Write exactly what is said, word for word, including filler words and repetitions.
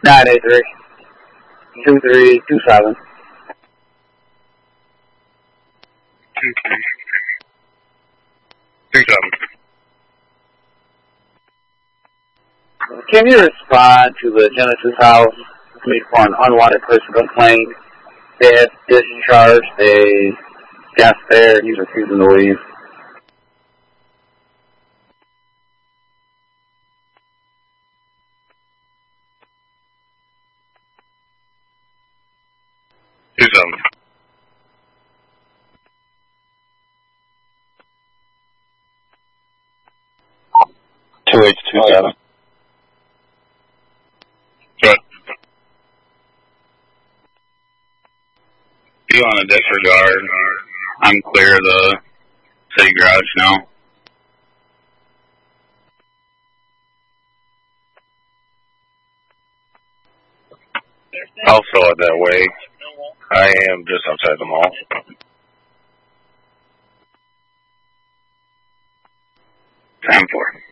nine eight three, two three two seven. Two three two seven. Can you respond to the Genesis House for an unwanted person complaint? They have discharged a guest there and he's refusing to leave. Two seven. Two H two seven. Good. You on a disregard. I'm clear of the city garage now. I'll fill it that way. I am just outside the mall. Time for.